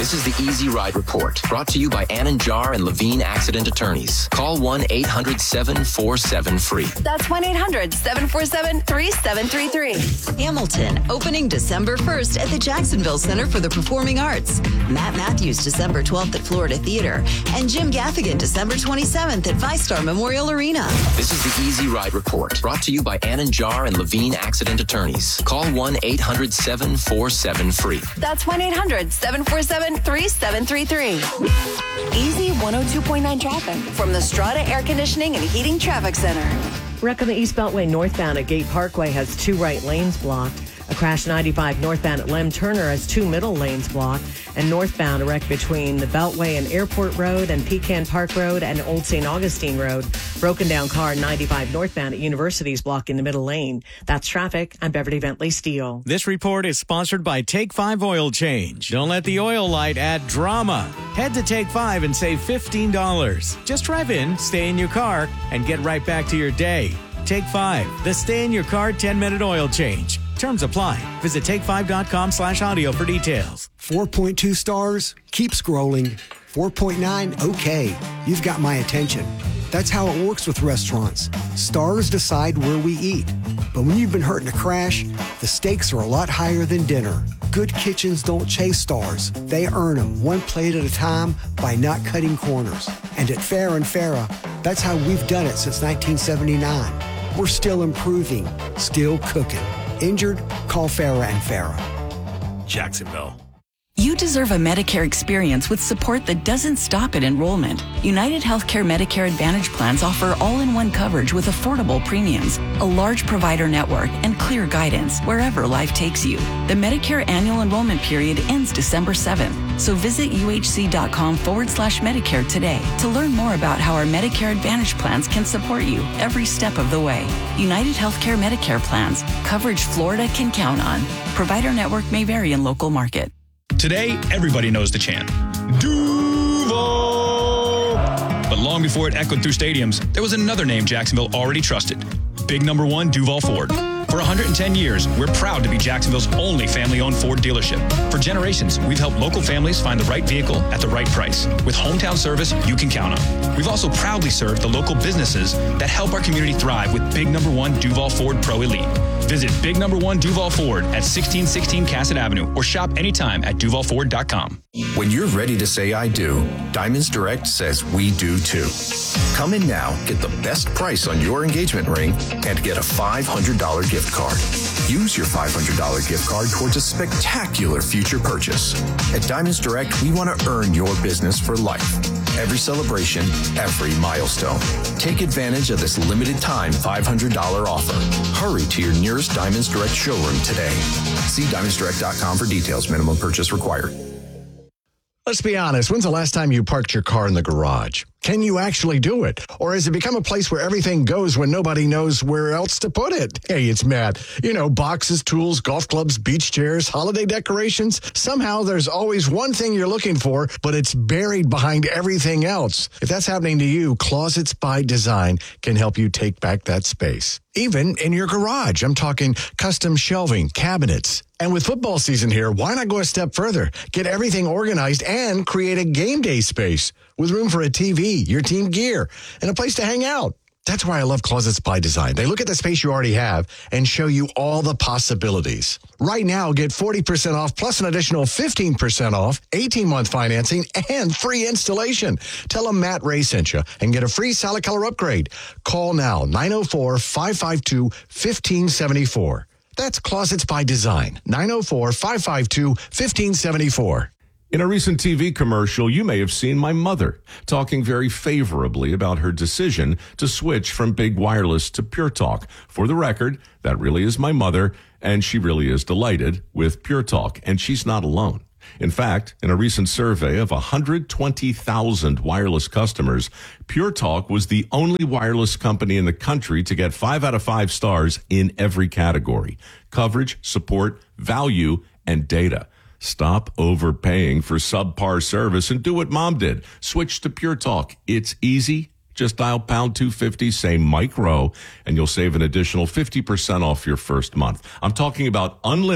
This is the Easy Ride Report, brought to you by Ann & Jar and Levine Accident Attorneys. Call 1-800-747-FREE. That's 1-800-747-3733. Hamilton, opening December 1st at the Jacksonville Center for the Performing Arts. Matt Matthews, December 12th at Florida Theater. And Jim Gaffigan, December 27th at ViStar Memorial Arena. This is the Easy Ride Report, brought to you by Ann & Jar and Levine Accident Attorneys. Call 1-800-747-FREE. That's 1-800-747-3733. Easy 102.9 traffic from the Strata Air Conditioning and Heating Traffic Center. Wreck on the East Beltway northbound at Gate Parkway has 2 right lanes blocked. A crash 95 northbound at Lem Turner has 2 middle lanes blocked. And northbound, a wreck between the Beltway and Airport Road and Pecan Park Road and Old St. Augustine Road. Broken down car 95 northbound at University's blocking the middle lane. That's traffic. I'm Beverly Bentley Steele. This report is sponsored by Take 5 Oil Change. Don't let the oil light add drama. Head to Take 5 and save $15. Just drive in, stay in your car, and get right back to your day. Take 5, the stay in your car 10-minute oil change. Terms apply. Visit take5.com/audio for details. 4.2 stars. Keep scrolling. 4.9. Okay. You've got my attention. That's how it works with restaurants. Stars decide where we eat. But when you've been hurt in a crash, the stakes are a lot higher than dinner. Good kitchens don't chase stars. They earn them one plate at a time by not cutting corners. And at Farrah & Farrah, that's how we've done it since 1979. We're still improving, still cooking. Injured? Call Farrah & Farrah. Jacksonville. You deserve a Medicare experience with support that doesn't stop at enrollment. United Healthcare Medicare Advantage plans offer all-in-one coverage with affordable premiums, a large provider network, and clear guidance wherever life takes you. The Medicare annual enrollment period ends December 7th, so visit uhc.com/Medicare today to learn more about how our Medicare Advantage plans can support you every step of the way. United Healthcare Medicare plans, coverage Florida can count on. Provider network may vary in local market. Today, everybody knows the chant, Duval! But long before it echoed through stadiums, there was another name Jacksonville already trusted, Big Number 1 Duval Ford. For 110 years, we're proud to be Jacksonville's only family-owned Ford dealership. For generations, we've helped local families find the right vehicle at the right price, with hometown service you can count on. We've also proudly served the local businesses that help our community thrive with Big Number 1 Duval Ford Pro Elite. Visit Big Number 1 Duval Ford at 1616 Cassett Avenue or shop anytime at DuvalFord.com. When you're ready to say I do, Diamonds Direct says we do too. Come in now, get the best price on your engagement ring, and get a $500 gift card. Use your $500 gift card towards a spectacular future purchase. At Diamonds Direct, we want to earn your business for life. Every celebration, every milestone. Take advantage of this limited time $500 offer. Hurry to your nearest Diamonds Direct showroom today. See DiamondsDirect.com for details. Minimum purchase required. Let's be honest. When's the last time you parked your car in the garage? Can you actually do it? Or has it become a place where everything goes when nobody knows where else to put it? Hey, it's Matt. You know, boxes, tools, golf clubs, beach chairs, holiday decorations. Somehow there's always one thing you're looking for, but it's buried behind everything else. If that's happening to you, Closets by Design can help you take back that space. Even in your garage. I'm talking custom shelving, cabinets. And with football season here, why not go a step further? Get everything organized and create a game day space with room for a TV, your team gear, and a place to hang out. That's why I love Closets by Design. They look at the space you already have and show you all the possibilities. Right now, get 40% off plus an additional 15% off, 18-month financing, and free installation. Tell them Matt Ray sent you and get a free solid color upgrade. Call now, 904-552-1574. That's Closets by Design, 904-552-1574. In a recent TV commercial, you may have seen my mother talking very favorably about her decision to switch from big wireless to Pure Talk. For the record, that really is my mother, and she really is delighted with Pure Talk, and she's not alone. In fact, in a recent survey of 120,000 wireless customers, Pure Talk was the only wireless company in the country to get 5 out of 5 stars in every category: coverage, support, value, and data. Stop overpaying for subpar service and do what Mom did. Switch to Pure Talk. It's easy. Just dial pound 250, say Mike Rowe, and you'll save an additional 50% off your first month. I'm talking about unlimited,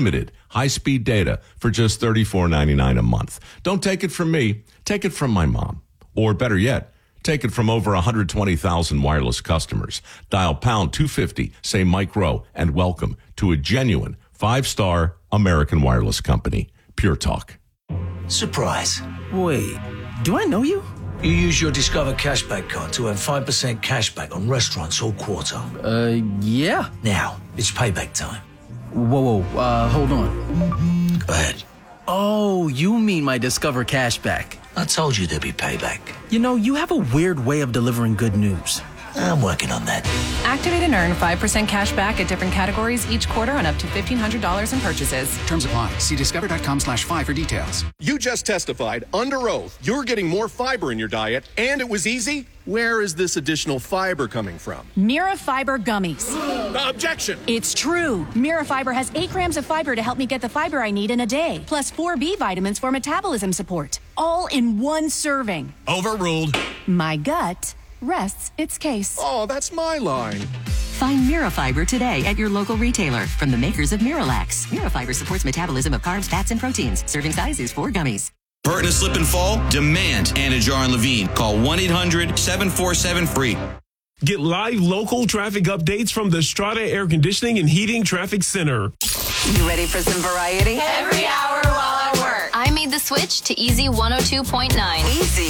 high-speed data for just $34.99 a month. Don't take it from me. Take it from my mom. Or better yet, take it from over 120,000 wireless customers. Dial pound 250, say Mike Rowe, and welcome to a genuine 5-star American wireless company. Pure Talk. Surprise. Wait, do I know you? You use your Discover Cashback card to earn 5% cashback on restaurants all quarter. Yeah. Now, it's payback time. Whoa, hold on. Go ahead. Oh, you mean my Discover Cashback. I told you there'd be payback. You know, you have a weird way of delivering good news. I'm working on that. Activate and earn 5% cash back at different categories each quarter on up to $1,500 in purchases. Terms apply. See discover.com/fi for details. You just testified under oath you're getting more fiber in your diet, and it was easy. Where is this additional fiber coming from? Mira Fiber Gummies. Objection! It's true. Mira Fiber has 8 grams of fiber to help me get the fiber I need in a day, plus 4 B vitamins for metabolism support. All in one serving. Overruled. My gut rests its case. Oh, that's my line. Find Mirafiber today at your local retailer from the makers of Miralax. Mirafiber supports metabolism of carbs, fats, and proteins. Serving size is 4 gummies. Hurt and slip and fall? Demand Anna Jar and Levine. Call 1-800-747-FREE. Get live local traffic updates from the Strata Air Conditioning and Heating Traffic Center. You ready for some variety? Every hour while I work. I made the switch to Easy 102.9. Easy